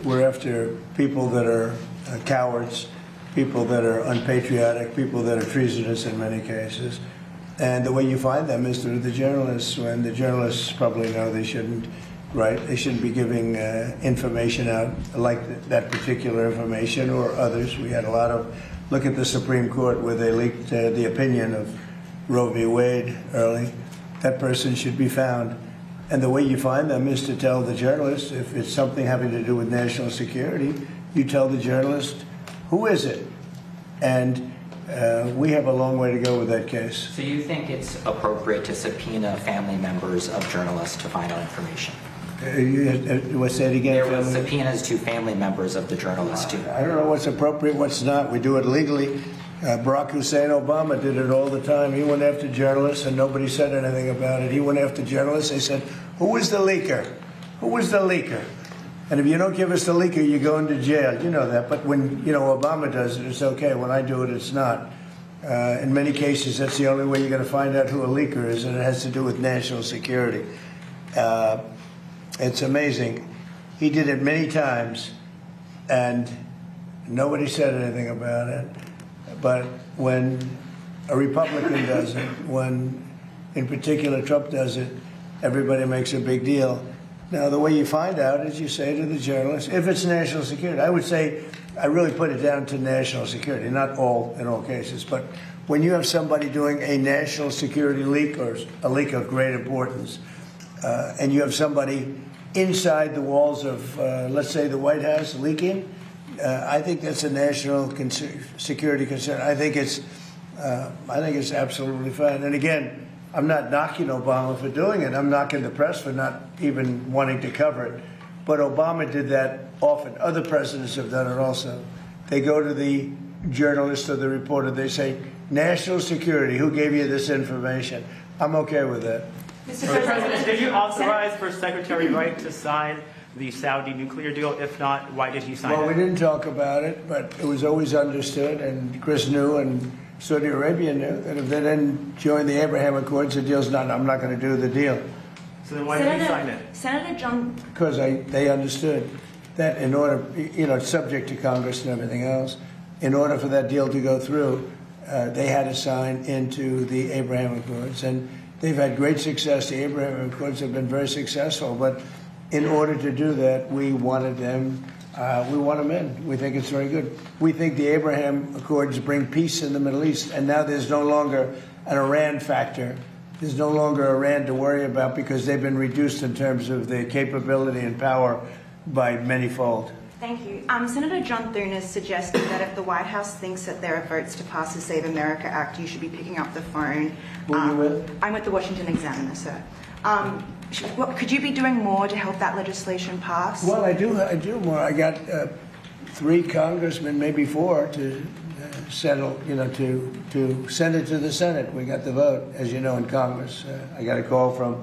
We're after people that are cowards, people that are unpatriotic, people that are treasonous in many cases. And the way you find them is through the journalists, when the journalists probably know they shouldn't write. They shouldn't be giving information out like that particular information or others. We had a lot of, look at the Supreme Court where they leaked the opinion of Roe v. Wade early. That person should be found. And the way you find them is to tell the journalist, if it's something having to do with national security, you tell the journalist, who is it? And we have a long way to go with that case. So you think it's appropriate to subpoena family members of journalists to find out information? What's that again? There were subpoenas to family members of the journalists, too. I don't know what's appropriate, what's not. We do it legally. Barack Hussein Obama did it all the time. He went after journalists and nobody said anything about it. He went after journalists. They said, who was the leaker? Who was the leaker? And if you don't give us the leaker, you go into jail. You know that. But when, Obama does it, it's okay. When I do it, it's not. In many cases, that's the only way you're going to find out who a leaker is, and it has to do with national security. It's amazing. He did it many times, and nobody said anything about it. But when a Republican does it, when, in particular, Trump does it, everybody makes a big deal. Now, the way you find out is you say to the journalist, if it's national security, I would say, I really put it down to national security, not in all cases, but when you have somebody doing a national security leak or a leak of great importance, and you have somebody inside the walls of, let's say, the White House leaking, I think that's a national security concern. I think it's absolutely fine. And again, I'm not knocking Obama for doing it. I'm knocking the press for not even wanting to cover it. But Obama did that often. Other presidents have done it also. They go to the journalist or the reporter. They say, national security, who gave you this information? I'm okay with that. Mr. President, did you authorize for Secretary Wright to sign the Saudi nuclear deal? If not, why did he sign it? Well, we didn't talk about it, but it was always understood, and Chris knew, and Saudi Arabia knew, that if they didn't join the Abraham Accords, the deal's not, I'm not going to do the deal. So then why did he sign it? Senator John... Because they understood that in order, it's subject to Congress and everything else, in order for that deal to go through, they had to sign into the Abraham Accords. And they've had great success. The Abraham Accords have been very successful. But in order to do that, we wanted them, we want them in. We think it's very good. We think the Abraham Accords bring peace in the Middle East. And now there's no longer an Iran factor. There's no longer Iran to worry about because they've been reduced in terms of their capability and power by many-fold. Thank you. Senator John Thune has suggested that if the White House thinks that there are votes to pass the Save America Act, you should be picking up the phone. Who are you with? I'm with the Washington Examiner, sir. Could you be doing more to help that legislation pass? Well, I do more. I got 3 congressmen, maybe 4, to settle, to send it to the Senate. We got the vote, as you know, in Congress. I got a call from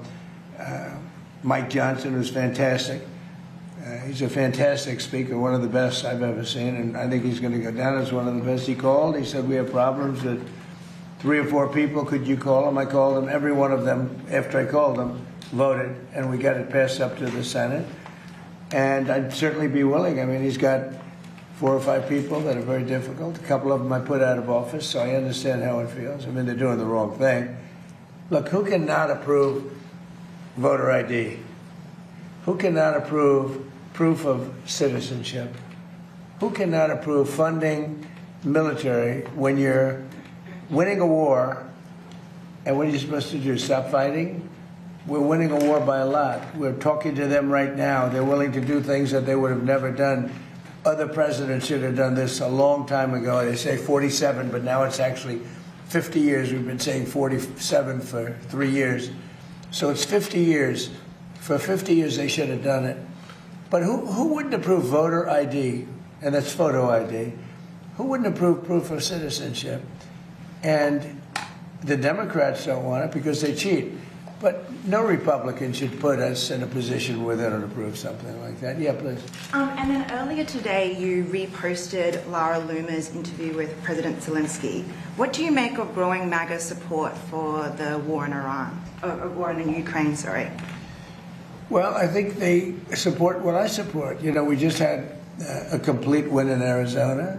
Mike Johnson, who's fantastic. He's a fantastic speaker, one of the best I've ever seen, and I think he's going to go down as one of the best. He called. He said, we have problems with 3 or 4 people. Could you call them? I called them. Every one of them, after I called them, voted, and we got it passed up to the Senate. And I'd certainly be willing. I mean, he's got 4 or 5 people that are very difficult. A couple of them I put out of office, so I understand how it feels. I mean, they're doing the wrong thing. Look, who cannot approve voter ID? Who cannot approve proof of citizenship? Who cannot approve funding military when you're winning a war? And what are you supposed to do, stop fighting? We're winning a war by a lot. We're talking to them right now. They're willing to do things that they would have never done. Other presidents should have done this a long time ago. They say 47, but now it's actually 50 years. We've been saying 47 for 3 years. So it's 50 years. For 50 years, they should have done it. But who wouldn't approve voter ID, and that's photo ID? Who wouldn't approve proof of citizenship? And the Democrats don't want it because they cheat. But no Republican should put us in a position where they don't approve something like that. Yeah, please. And then earlier today, you reposted Lara Loomer's interview with President Zelensky. What do you make of growing MAGA support for the war in Iran, or war in Ukraine, sorry? Well, I think they support what I support. You know, we just had a complete win in Arizona.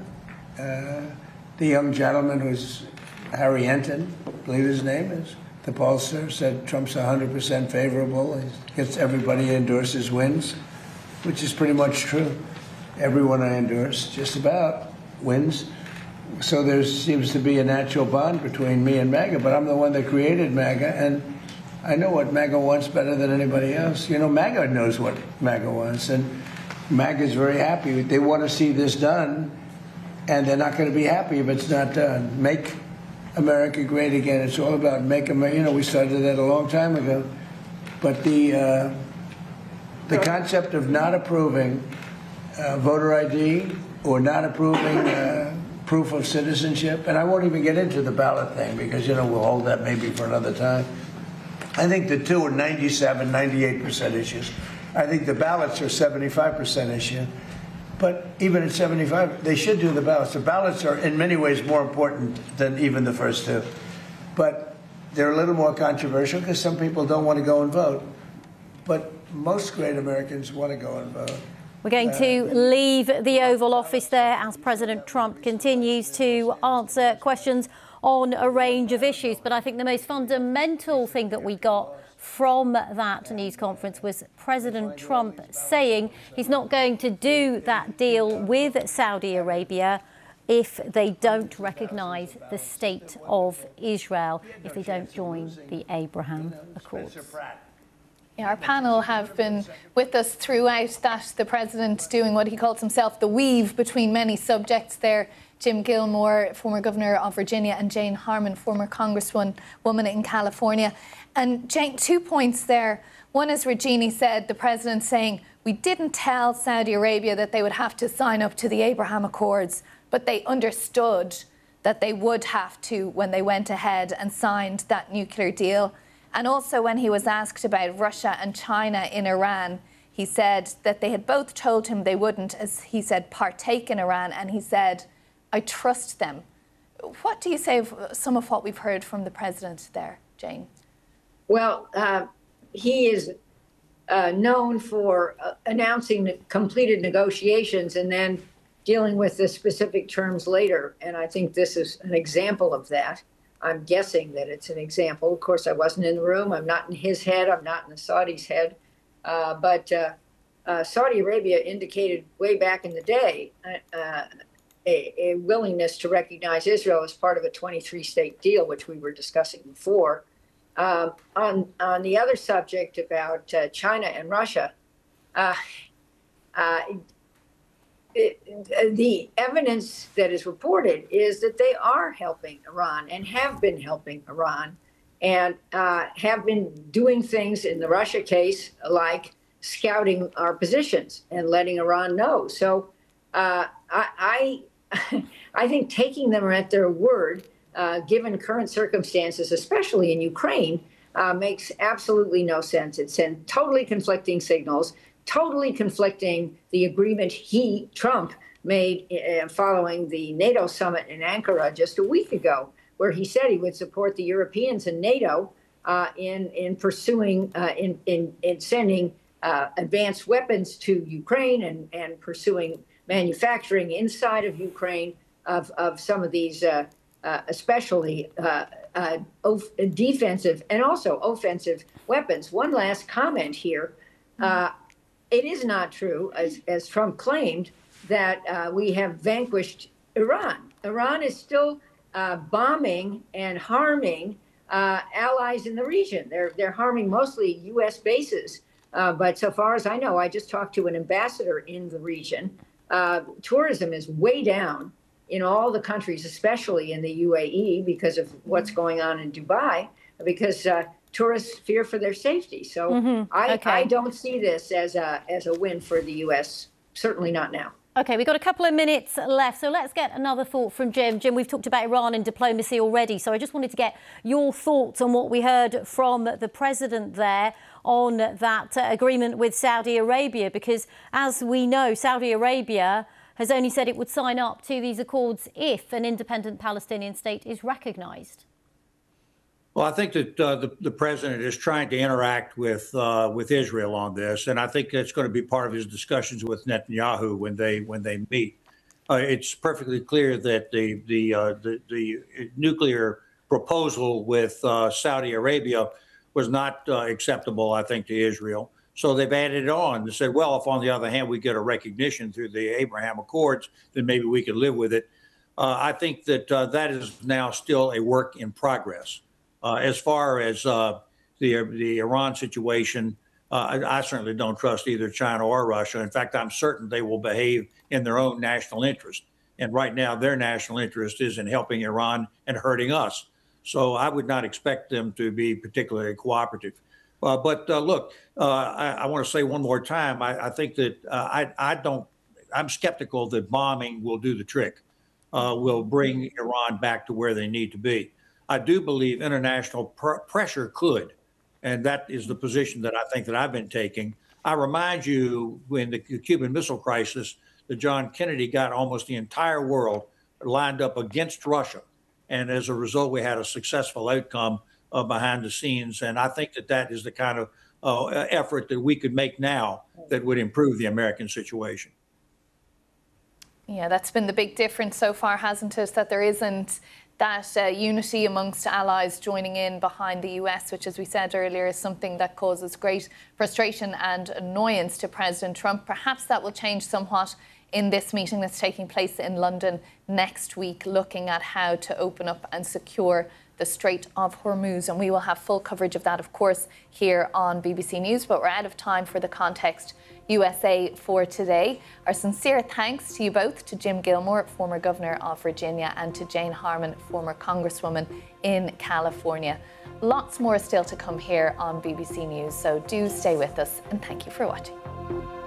The young gentleman who's Harry Enton, I believe his name is, the pollster, said Trump's 100% favorable. He gets everybody he endorses wins, which is pretty much true. Everyone I endorse just about wins. So there seems to be a natural bond between me and MAGA, but I'm the one that created MAGA, and I know what MAGA wants better than anybody else. You know, MAGA knows what MAGA wants, and MAGA is very happy. They want to see this done, and they're not going to be happy if it's not done. Make America great again. It's all about make America. You know, we started that a long time ago. But the concept of not approving voter ID or not approving proof of citizenship, and I won't even get into the ballot thing because, you know, we'll hold that maybe for another time. I think the two are 97, 98% issues. I think the ballots are 75% issue. But even at 75, they should do the ballots. The ballots are in many ways more important than even the first two. But they're a little more controversial because some people don't want to go and vote. But most great Americans want to go and vote. We're going to leave the Oval Office there as President Trump continues to answer questions on a range of issues. But I think the most fundamental thing that we got from that news conference was President Trump saying he's not going to do that deal with Saudi Arabia if they don't recognise the state of Israel, if they don't join the Abraham Accords. Yeah, our panel have been with us throughout that, the president doing what he calls himself the weave between many subjects there. Jim Gilmore, former governor of Virginia, and Jane Harman, former congresswoman in California. And Jane, 2 points there. One, as Regini said, the president saying, we didn't tell Saudi Arabia that they would have to sign up to the Abraham Accords, but they understood that they would have to when they went ahead and signed that nuclear deal. And also when he was asked about Russia and China in Iran, he said that they had both told him they wouldn't, as he said, partake in Iran. And he said, I trust them. What do you say of some of what we've heard from the president there, Jane? Well, he is known for announcing completed negotiations and then dealing with the specific terms later. And I think this is an example of that. I'm guessing that it's an example. Of course, I wasn't in the room. I'm not in his head. I'm not in the Saudis' head. But Saudi Arabia indicated way back in the day a willingness to recognize Israel as part of a 23-state deal, which we were discussing before. On the other subject about China and Russia, the evidence that is reported is that they are helping Iran and have been helping Iran and have been doing things in the Russia case like scouting our positions and letting Iran know. So I think taking them at their word, given current circumstances, especially in Ukraine, makes absolutely no sense. It sends totally conflicting signals, totally conflicting the agreement Trump, made following the NATO summit in Ankara just a week ago, where he said he would support the Europeans and NATO in pursuing, in sending advanced weapons to Ukraine and pursuing manufacturing inside of Ukraine of some of these, especially defensive and also offensive weapons. One last comment here. It is not true, as Trump claimed, that we have vanquished Iran. Iran is still bombing and harming allies in the region. They're harming mostly U.S. bases. But so far as I know, I just talked to an ambassador in the region. Tourism is way down in all the countries, especially in the UAE, because of what's going on in Dubai, because tourists fear for their safety. So I don't see this as a win for the U.S., certainly not now. OK, we've got a couple of minutes left, so let's get another thought from Jim. Jim, we've talked about Iran and diplomacy already, so I just wanted to get your thoughts on what we heard from the president there on that agreement with Saudi Arabia, because as we know, Saudi Arabia has only said it would sign up to these accords if an independent Palestinian state is recognised. Well, I think that the president is trying to interact with Israel on this, and I think that's going to be part of his discussions with Netanyahu when they meet. It's perfectly clear that the nuclear proposal with Saudi Arabia was not acceptable, I think, to Israel. So they've added it on. They said, well, if on the other hand we get a recognition through the Abraham Accords, then maybe we could live with it. I think that that is now still a work in progress. As far as the Iran situation, I certainly don't trust either China or Russia. In fact, I'm certain they will behave in their own national interest. And right now, their national interest is in helping Iran and hurting us. So I would not expect them to be particularly cooperative. But look, I want to say one more time, I think that I'm skeptical that bombing will do the trick, will bring Iran back to where they need to be. I do believe international pressure could, and that is the position that I think that I've been taking. I remind you, when the Cuban Missile Crisis, that John Kennedy got almost the entire world lined up against Russia. And as a result, we had a successful outcome behind the scenes. And I think that that is the kind of effort that we could make now that would improve the American situation. Yeah, that's been the big difference so far, hasn't it? That there isn't that unity amongst allies joining in behind the US, which, as we said earlier, is something that causes great frustration and annoyance to President Trump. Perhaps that will change somewhat in this meeting that's taking place in London next week, looking at how to open up and secure the Strait of Hormuz. And we will have full coverage of that, of course, here on BBC News. But we're out of time for the Context USA for today. Our sincere thanks to you both, to Jim Gilmore, former governor of Virginia, and to Jane Harman, former congresswoman in California. Lots more still to come here on BBC News, so do stay with us, and thank you for watching.